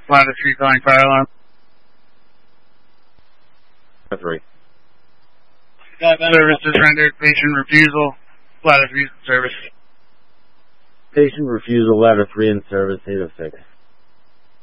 Ladder 3 calling fire alarm. 3. Services rendered, patient refusal, Ladder 3 service. Patient refusal, Ladder 3 in service, 806.